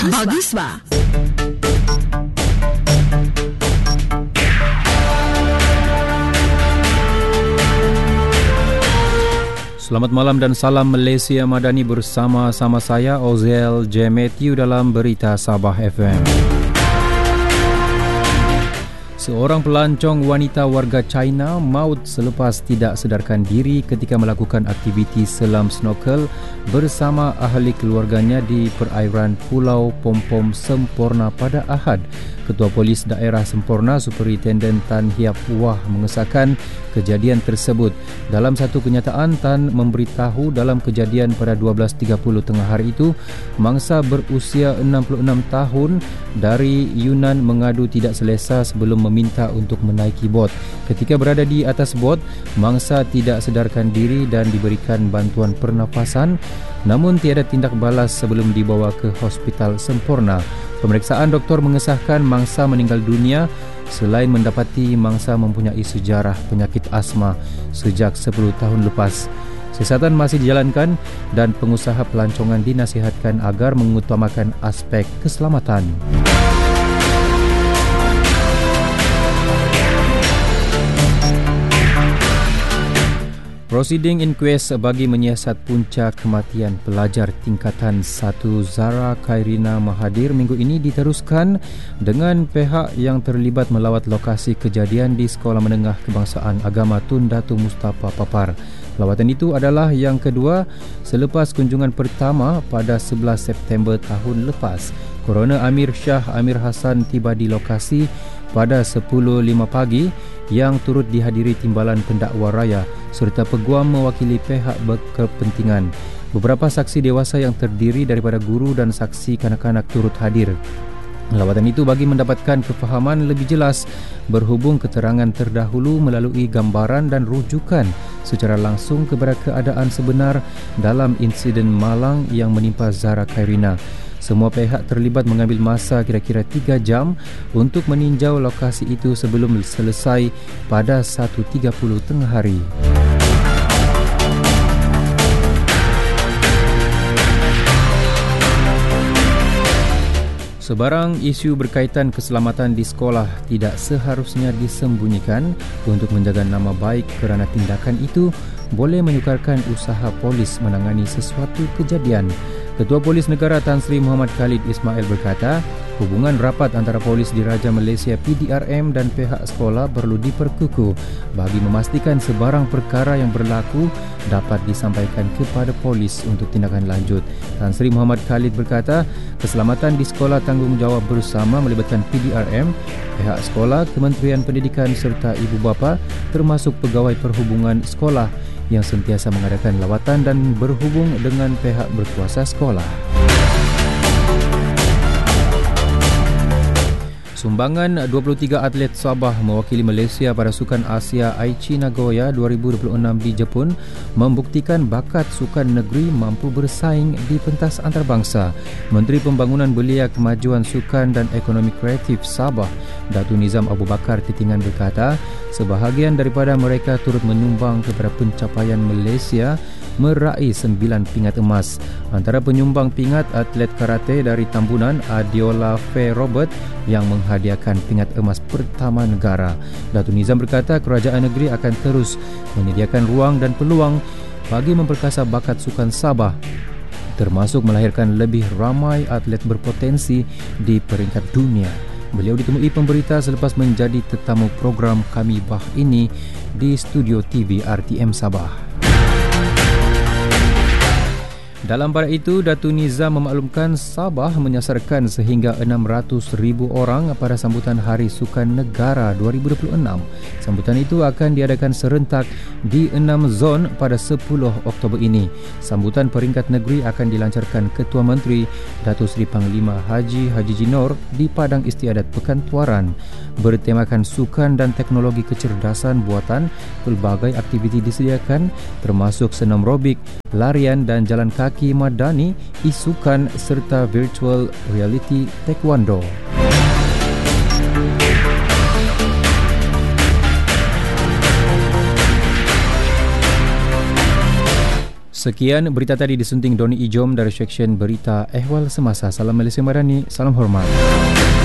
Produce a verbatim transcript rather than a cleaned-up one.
Bagus ba? Selamat malam dan salam Malaysia Madani bersama-sama saya Ozel J. Matthew dalam Berita Sabah F M. Seorang pelancong wanita warga China maut selepas tidak sedarkan diri ketika melakukan aktiviti selam snorkel bersama ahli keluarganya di perairan Pulau Pompom Semporna pada Ahad. Ketua Polis Daerah Semporna Superintendent Tan Hiap Wah mengesahkan kejadian tersebut. Dalam satu kenyataan, Tan memberitahu dalam kejadian pada dua belas tiga puluh tengah hari itu, mangsa berusia enam puluh enam tahun dari Yunnan mengadu tidak selesa sebelum meminta untuk menaiki bot. Ketika berada di atas bot, mangsa tidak sedarkan diri dan diberikan bantuan pernafasan, namun tiada tindak balas sebelum dibawa ke Hospital Semporna. Pemeriksaan doktor mengesahkan mangsa meninggal dunia selain mendapati mangsa mempunyai sejarah penyakit asma sejak sepuluh tahun lepas. Siasatan masih dijalankan dan pengusaha pelancongan dinasihatkan agar mengutamakan aspek keselamatan. Proceeding inquest bagi menyiasat punca kematian pelajar tingkatan satu Zara Khairina Mahathir minggu ini diteruskan dengan pihak yang terlibat melawat lokasi kejadian di Sekolah Menengah Kebangsaan Agama Tun Datu Mustapa Papar. Lawatan itu adalah yang kedua selepas kunjungan pertama pada sebelas September tahun lepas. Coroner Amir Shah Amir Hassan tiba di lokasi pada sepuluh lima pagi yang turut dihadiri timbalan pendakwa raya serta peguam mewakili pihak berkepentingan. Beberapa saksi dewasa yang terdiri daripada guru dan saksi kanak-kanak turut hadir. Lawatan itu bagi mendapatkan kefahaman lebih jelas berhubung keterangan terdahulu melalui gambaran dan rujukan secara langsung kepada keadaan sebenar dalam insiden malang yang menimpa Zara Khairina. Semua pihak terlibat mengambil masa kira-kira tiga jam untuk meninjau lokasi itu sebelum selesai pada satu tiga puluh tengah hari. Sebarang isu berkaitan keselamatan di sekolah tidak seharusnya disembunyikan untuk menjaga nama baik kerana tindakan itu boleh menyukarkan usaha polis menangani sesuatu kejadian. Ketua Polis Negara Tan Sri Muhammad Khalid Ismail berkata, hubungan rapat antara Polis Diraja Malaysia P D R M dan pihak sekolah perlu diperkukuh bagi memastikan sebarang perkara yang berlaku dapat disampaikan kepada polis untuk tindakan lanjut. Tan Sri Muhammad Khalid berkata, keselamatan di sekolah tanggungjawab bersama melibatkan P D R M, pihak sekolah, Kementerian Pendidikan serta ibu bapa termasuk pegawai perhubungan sekolah yang sentiasa mengadakan lawatan dan berhubung dengan pihak berkuasa sekolah. Sumbangan dua puluh tiga atlet Sabah mewakili Malaysia pada Sukan Asia Aichi Nagoya dua ribu dua puluh enam di Jepun membuktikan bakat sukan negeri mampu bersaing di pentas antarabangsa. Menteri Pembangunan Belia, Kemajuan Sukan dan Ekonomi Kreatif Sabah, Datu Nizam Abu Bakar Titingan berkata, sebahagian daripada mereka turut menyumbang kepada pencapaian Malaysia meraih sembilan pingat emas. Antara penyumbang pingat atlet karate dari Tambunan, Adiola Faye Robert yang menghadiahkan pingat emas pertama negara. Datu Nizam berkata kerajaan negeri akan terus menyediakan ruang dan peluang bagi memperkasa bakat sukan Sabah, termasuk melahirkan lebih ramai atlet berpotensi di peringkat dunia. Beliau ditemui pemberita selepas menjadi tetamu program Kami Bah ini di studio T V R T M Sabah. Dalam pada itu, Datu Nizam memaklumkan Sabah menyasarkan sehingga enam ratus ribu orang pada sambutan Hari Sukan Negara dua ribu dua puluh enam. Sambutan itu akan diadakan serentak di enam zon pada sepuluh Oktober ini. Sambutan peringkat negeri akan dilancarkan Ketua Menteri Datuk Seri Panglima Haji Haji Jinor di Padang Istiadat Pekan Tuaran. Bertemakan sukan dan teknologi kecerdasan buatan, pelbagai aktiviti disediakan termasuk senam robik, larian dan jalan kaki madani, isukan serta virtual reality taekwondo. Sekian berita tadi disunting Doni Ijom dari Seksyen Berita Ehwal Semasa. Salam Malaysia Madani, salam hormat.